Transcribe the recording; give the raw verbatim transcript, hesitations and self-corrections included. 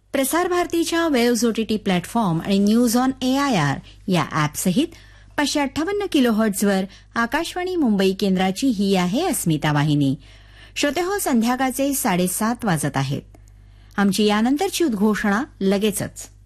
प्रसार भारतीच्या waves OTT platform आणि न्यूज ऑन एआयआर या ॲपसहित पाचशे अठ्ठावन्न किलोहर्ट्झवर आकाशवाणी मुंबई केंद्राची ही आहे अस्मिता वाहिनी. श्रोते हो, संध्याकाळचे साडेसात वाजत आहेत. आमची यानंतरची उद्घोषणा लगेचच.